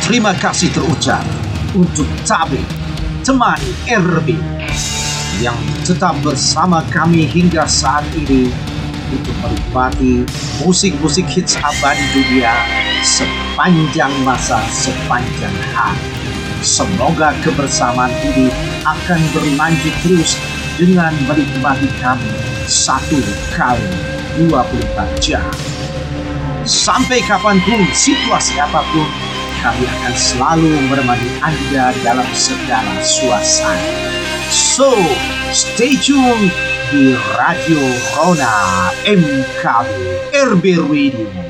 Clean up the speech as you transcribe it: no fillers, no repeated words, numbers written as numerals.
Terima kasih terucap untuk Tabe, teman RB yang tetap bersama kami hingga saat ini untuk menikmati musik-musik hits abadi dunia sepanjang masa, sepanjang hari. Semoga kebersamaan ini akan berlanjut terus dengan menikmati kami 1x24 jam. Sampai kapanpun, situasi apapun, kami akan selalu menemani Anda dalam segala suasana. So, stay tune di Radio Rona MKB RB Radio.